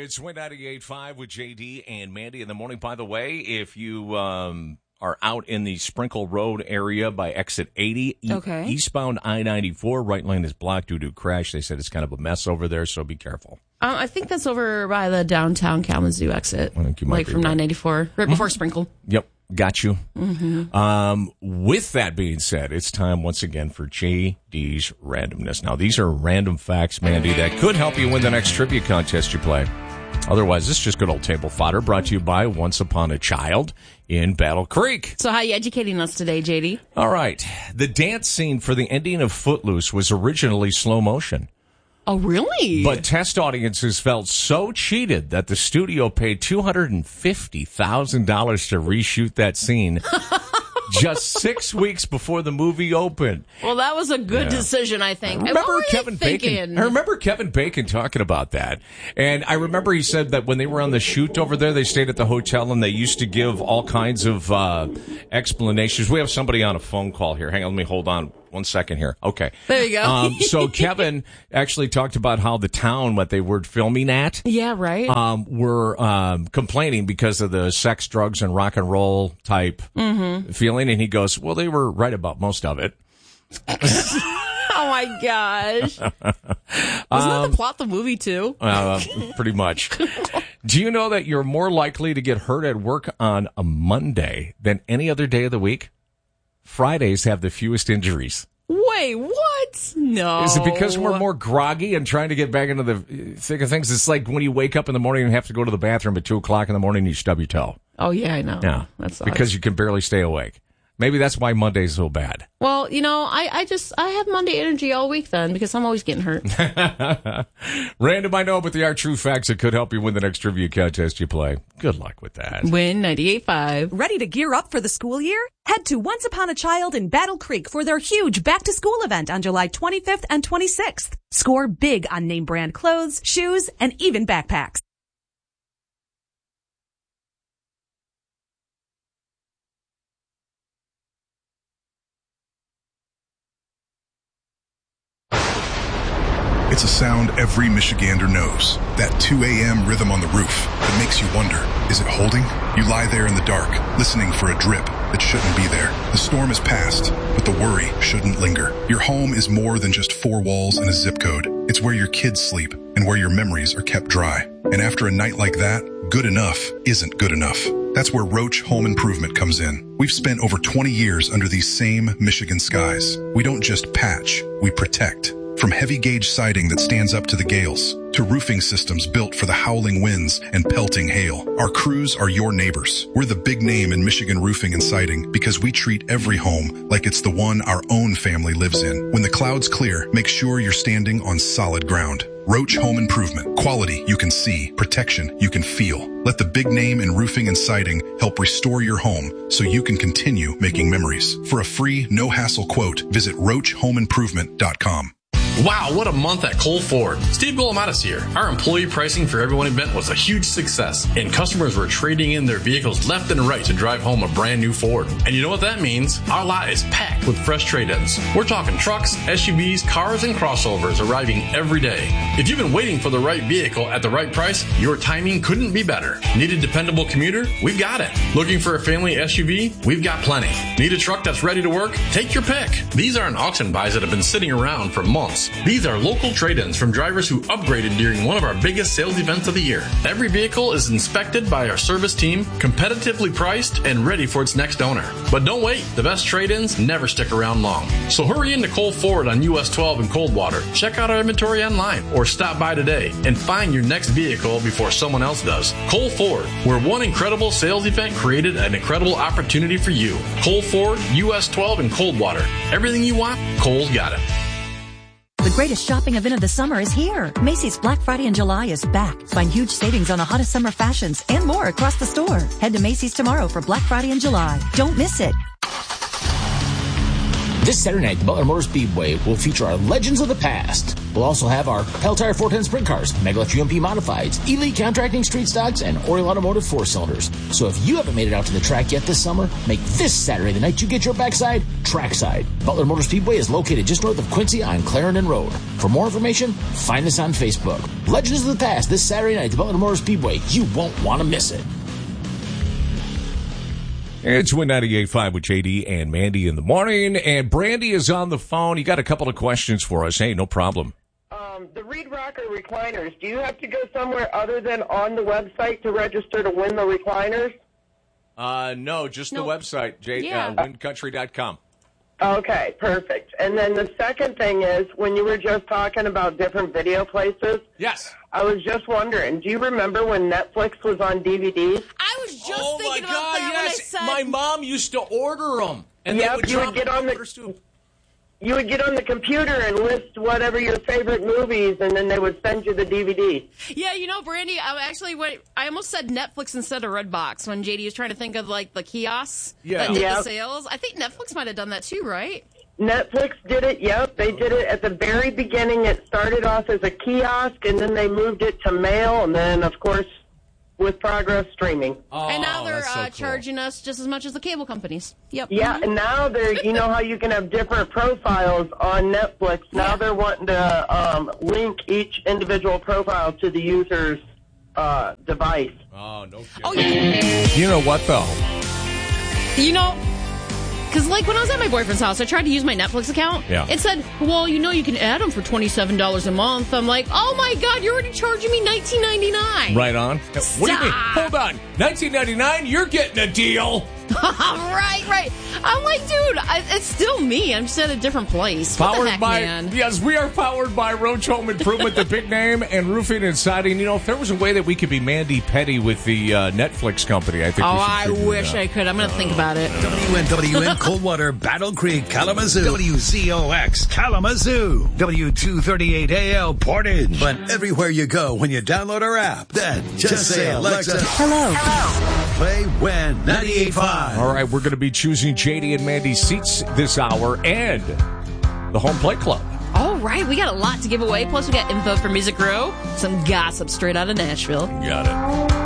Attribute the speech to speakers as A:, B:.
A: It's Win 98.5 with JD and Mandy in the morning. By the way, if you are out in the Sprinkle Road area by exit 80, eastbound I-94, right lane is blocked due to a crash. They said it's kind of a mess over there, so be careful.
B: I think that's over by the downtown Kalamazoo exit.
A: I think you might be
B: from
A: right.
B: 994, right before Sprinkle.
A: Yep, got you. With that being said, it's time once again for JD's Randomness. Now, these are random facts, Mandy, that could help you win the next trivia contest you play. Otherwise, this is just good old table fodder brought to you by Once Upon a Child in Battle Creek.
B: So how are you educating us today, JD?
A: All right. The dance scene for the ending of Footloose was originally slow motion.
B: Oh, really?
A: But test audiences felt so cheated that the studio paid $250,000 to reshoot that scene just 6 weeks before the movie opened.
B: Well, that was a good decision, I think.
A: I remember Kevin Bacon talking about that. And I remember he said that when they were on the shoot over there, they stayed at the hotel and they used to give all kinds of explanations. We have somebody on a phone call here. Hang on, let me hold on 1 second here. Okay.
B: There you go.
A: So Kevin actually talked about how the town, what they were filming at.
B: Yeah, right.
A: Were complaining because of the sex, drugs, and rock and roll type feeling. And he goes, well, they were right about most of it.
B: Oh, my gosh. Wasn't that the plot of the movie, too?
A: Pretty much. Do you know that you're more likely to get hurt at work on a Monday than any other day of the week? Fridays have the fewest injuries.
B: Wait, what? No.
A: Is it because we're more groggy and trying to get back into the thick of things? It's like when you wake up in the morning and have to go to the bathroom at 2 o'clock in the morning and you stub your toe.
B: Oh, yeah, I know.
A: Yeah,
B: that's
A: because you can barely stay awake. Maybe that's why Monday's so bad.
B: Well, you know, I have Monday energy all week then because I'm always getting hurt.
A: Random, I know, but they are true facts that could help you win the next trivia contest you play. Good luck with that.
B: Win 98.5.
C: Ready to gear up for the school year? Head to Once Upon a Child in Battle Creek for their huge back-to-school event on July 25th and 26th. Score big on name brand clothes, shoes, and even backpacks.
D: It's a sound every Michigander knows. That 2 a.m. rhythm on the roof that makes you wonder, is it holding? You lie there in the dark, listening for a drip that shouldn't be there. The storm is past, but the worry shouldn't linger. Your home is more than just 4 walls and a zip code. It's where your kids sleep and where your memories are kept dry. And after a night like that, good enough isn't good enough. That's where Roach Home Improvement comes in. We've spent over 20 years under these same Michigan skies. We don't just patch, we protect. From heavy gauge siding that stands up to the gales, to roofing systems built for the howling winds and pelting hail, our crews are your neighbors. We're the big name in Michigan roofing and siding because we treat every home like it's the one our own family lives in. When the clouds clear, make sure you're standing on solid ground. Roach Home Improvement. Quality you can see, protection you can feel. Let the big name in roofing and siding help restore your home so you can continue making memories. For a free, no-hassle quote, visit RoachHomeImprovement.com.
E: Wow, what a month at Cole Ford. Steve Golomatis here. Our employee pricing for everyone event was a huge success, and customers were trading in their vehicles left and right to drive home a brand new Ford. And you know what that means? Our lot is packed with fresh trade-ins. We're talking trucks, SUVs, cars, and crossovers arriving every day. If you've been waiting for the right vehicle at the right price, your timing couldn't be better. Need a dependable commuter? We've got it. Looking for a family SUV? We've got plenty. Need a truck that's ready to work? Take your pick. These aren't auction buys that have been sitting around for months. These are local trade-ins from drivers who upgraded during one of our biggest sales events of the year. Every vehicle is inspected by our service team, competitively priced, and ready for its next owner. But don't wait. The best trade-ins never stick around long. So hurry into Cole Ford on US 12 in Coldwater. Check out our inventory online or stop by today and find your next vehicle before someone else does. Cole Ford, where one incredible sales event created an incredible opportunity for you. Cole Ford, US 12 in Coldwater. Everything you want, Cole's got it.
F: The greatest shopping event of the summer is here. Macy's Black Friday in July is back. Find huge savings on the hottest summer fashions and more across the store. Head to Macy's tomorrow for Black Friday in July. Don't miss it.
G: This Saturday night, the Butler Motor Speedway will feature our legends of the past. We'll also have our Peltire 410 sprint cars, Megalith UMP modifieds, Elite Contracting street stocks, and Oriole Automotive 4-cylinders. So if you haven't made it out to the track yet this summer, make this Saturday the night you get your backside trackside. Butler Motor Speedway is located just north of Quincy on Clarendon Road. For more information, find us on Facebook. Legends of the past this Saturday night at the Butler Motor Speedway. You won't want to miss it.
A: It's Win 98.5 with JD and Mandy in the morning, and Brandy is on the phone. You got a couple of questions for us. Hey, no problem.
H: The Reed Rocker recliners, do you have to go somewhere other than on the website to register to win the recliners?
A: No, just the website, wincountry.com.
H: Okay, perfect. And then the second thing is, when you were just talking about different video places,
A: yes,
H: I was just wondering, do you remember when Netflix was on DVDs?
B: I was just thinking about that when I said...
A: My mom used to order them. And
H: yep, you would get on the computer and list whatever your favorite movies, and then they would send you the DVD.
B: Yeah, you know, Brandy, I almost said Netflix instead of Redbox when JD was trying to think of, like, the kiosks that did the sales. I think Netflix might have done that too, right?
H: Netflix did it, yep. They did it at the very beginning. It started off as a kiosk, and then they moved it to mail, and then, of course, with progress, streaming.
B: Oh, and now they're charging us just as much as the cable companies. Yep.
H: Yeah, and now they're, you know how you can have different profiles on Netflix? Now they're wanting to link each individual profile to the user's device.
A: Oh, no kidding.
B: Oh, yeah.
A: You know what, though?
B: You know... Because, like, when I was at my boyfriend's house, I tried to use my Netflix account.
A: Yeah.
B: It said, well, you know, you can add them for $27 a month. I'm like, oh, my God, you're already charging me $19.99.
A: Right on. What do you mean? Hold on. $19.99? You're getting a deal.
B: Right. I'm like, dude, it's still me. I'm just at a different place. What the heck, man?
A: Yes, we are powered by Roach Home Improvement, the big name, and roofing and siding. You know, if there was a way that we could be Mandy Petty with the Netflix company, I think we should
B: I wish I could. I'm going to think about it.
I: WNWN Coldwater, Battle Creek, Kalamazoo. WZOX, Kalamazoo. W238AL, Portage. But everywhere you go when you download our app, then just say, Alexa,
F: Hello.
I: play Win 98.5.
A: All right, we're going to be choosing JD and Mandy's seats this hour and the Home Play Club.
B: All right, we got a lot to give away. Plus, we got info from Music Row, some gossip straight out of Nashville.
A: Got it.